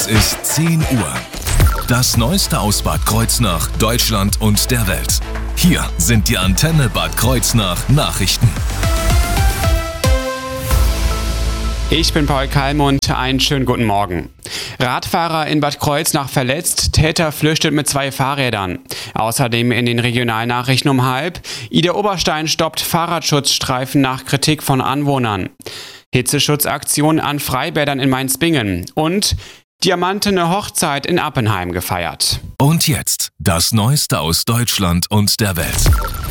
Es ist 10 Uhr. Das Neueste aus Bad Kreuznach, Deutschland und der Welt. Hier sind die Antenne Bad Kreuznach Nachrichten. Ich bin Paul Kalmund, einen schönen guten Morgen. Radfahrer in Bad Kreuznach verletzt, Täter flüchtet mit 2 Fahrrädern. Außerdem in den Regionalnachrichten um 12:30. Ida Oberstein stoppt Fahrradschutzstreifen nach Kritik von Anwohnern. Hitzeschutzaktion an Freibädern in Mainz-Bingen und diamantene Hochzeit in Appenheim gefeiert. Und jetzt das Neueste aus Deutschland und der Welt.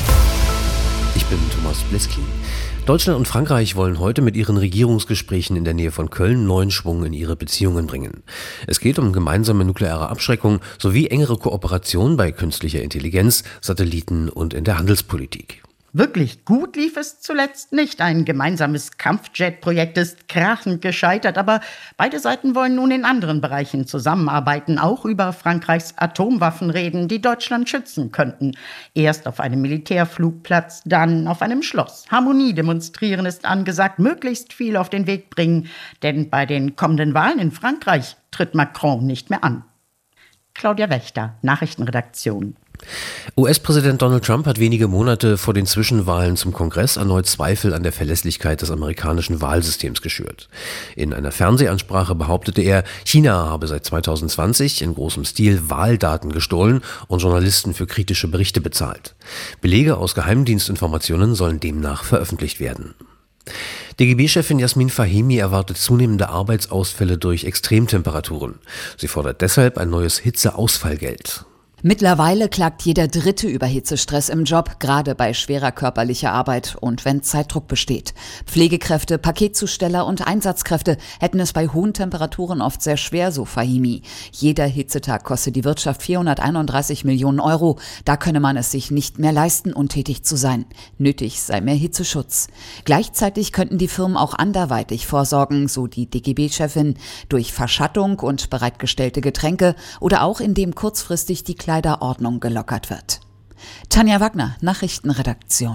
Ich bin Thomas Bliski. Deutschland und Frankreich wollen heute mit ihren Regierungsgesprächen in der Nähe von Köln neuen Schwung in ihre Beziehungen bringen. Es geht um gemeinsame nukleare Abschreckung sowie engere Kooperation bei künstlicher Intelligenz, Satelliten und in der Handelspolitik. Wirklich gut lief es zuletzt nicht. Ein gemeinsames Kampfjet-Projekt ist krachend gescheitert, aber beide Seiten wollen nun in anderen Bereichen zusammenarbeiten, auch über Frankreichs Atomwaffen reden, die Deutschland schützen könnten. Erst auf einem Militärflugplatz, dann auf einem Schloss. Harmonie demonstrieren ist angesagt, möglichst viel auf den Weg bringen, denn bei den kommenden Wahlen in Frankreich tritt Macron nicht mehr an. Claudia Wächter, Nachrichtenredaktion. US-Präsident Donald Trump hat wenige Monate vor den Zwischenwahlen zum Kongress erneut Zweifel an der Verlässlichkeit des amerikanischen Wahlsystems geschürt. In einer Fernsehansprache behauptete er, China habe seit 2020 in großem Stil Wahldaten gestohlen und Journalisten für kritische Berichte bezahlt. Belege aus Geheimdienstinformationen sollen demnach veröffentlicht werden. DGB-Chefin Jasmin Fahimi erwartet zunehmende Arbeitsausfälle durch Extremtemperaturen. Sie fordert deshalb ein neues Hitzeausfallgeld. Mittlerweile klagt jeder Dritte über Hitzestress im Job, gerade bei schwerer körperlicher Arbeit und wenn Zeitdruck besteht. Pflegekräfte, Paketzusteller und Einsatzkräfte hätten es bei hohen Temperaturen oft sehr schwer, so Fahimi. Jeder Hitzetag kostet die Wirtschaft 431 Millionen Euro. Da könne man es sich nicht mehr leisten, untätig zu sein. Nötig sei mehr Hitzeschutz. Gleichzeitig könnten die Firmen auch anderweitig vorsorgen, so die DGB-Chefin, durch Verschattung und bereitgestellte Getränke oder auch indem kurzfristig die Kleiderordnung gelockert wird. Tanja Wagner, Nachrichtenredaktion.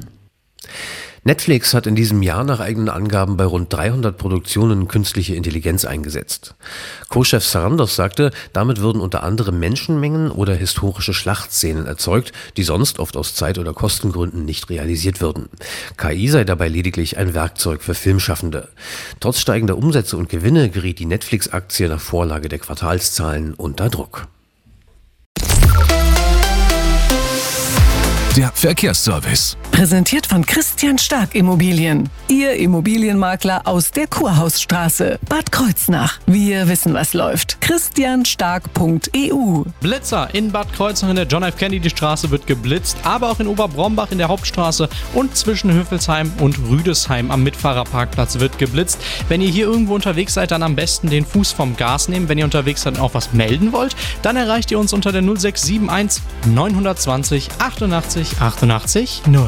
Netflix hat in diesem Jahr nach eigenen Angaben bei rund 300 Produktionen künstliche Intelligenz eingesetzt. Co-Chef Sarandos sagte, damit würden unter anderem Menschenmengen oder historische Schlachtszenen erzeugt, die sonst oft aus Zeit- oder Kostengründen nicht realisiert würden. KI sei dabei lediglich ein Werkzeug für Filmschaffende. Trotz steigender Umsätze und Gewinne geriet die Netflix-Aktie nach Vorlage der Quartalszahlen unter Druck. Der Verkehrsservice. Präsentiert von Christian Stark Immobilien. Ihr Immobilienmakler aus der Kurhausstraße. Bad Kreuznach. Wir wissen, was läuft. christianstark.eu. Blitzer in Bad Kreuznach in der John F. Kennedy Straße wird geblitzt, aber auch in Oberbrombach in der Hauptstraße und zwischen Höfelsheim und Rüdesheim am Mitfahrerparkplatz wird geblitzt. Wenn ihr hier irgendwo unterwegs seid, dann am besten den Fuß vom Gas nehmen. Wenn ihr unterwegs seid und auch was melden wollt, dann erreicht ihr uns unter der 0671 920 88 88 0.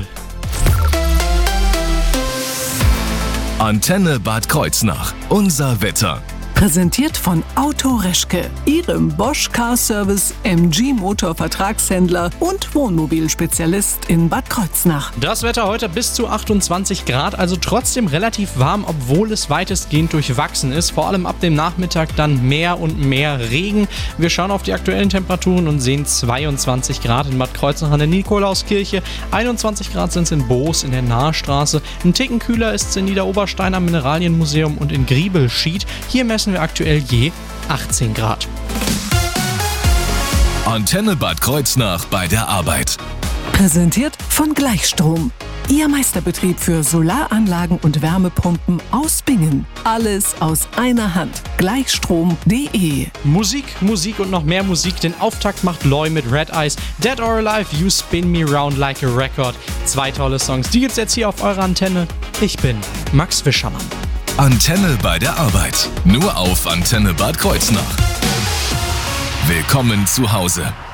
Antenne Bad Kreuznach. Unser Wetter. Präsentiert von Auto Reschke, Ihrem Bosch Car Service MG Motor Vertragshändler und Wohnmobilspezialist in Bad Kreuznach. Das Wetter heute bis zu 28 Grad, also trotzdem relativ warm, obwohl es weitestgehend durchwachsen ist. Vor allem ab dem Nachmittag dann mehr und mehr Regen. Wir schauen auf die aktuellen Temperaturen und sehen 22 Grad in Bad Kreuznach an der Nikolauskirche, 21 Grad sind es in Boos in der Nahstraße, ein Ticken kühler ist es in Niederoberstein am Mineralienmuseum und in Griebelschied. Hier messen wir aktuell je 18 Grad. Antenne Bad Kreuznach bei der Arbeit. Präsentiert von Gleichstrom. Ihr Meisterbetrieb für Solaranlagen und Wärmepumpen aus Bingen. Alles aus einer Hand. Gleichstrom.de. Musik und noch mehr Musik. Den Auftakt macht Loy mit Red Eyes. Dead or Alive, You Spin Me Round Like a Record. 2 tolle Songs. Die gibt's jetzt hier auf eurer Antenne. Ich bin Max Fischermann. Antenne bei der Arbeit. Nur auf Antenne Bad Kreuznach. Willkommen zu Hause.